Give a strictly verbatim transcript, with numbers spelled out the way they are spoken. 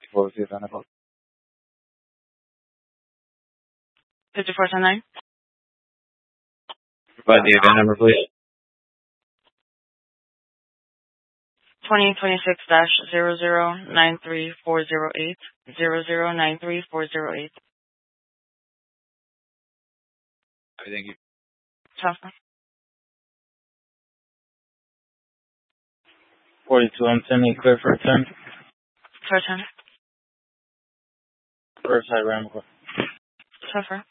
What was the event about? fifty-four ten nine. Provide the event number, please. twenty twenty-six dash zero zero nine three four zero eight zero zero nine three four zero eight. Thank you. Transfer. forty-two, I'm sending clear for a ten. For ten. First side Ramco. Transfer.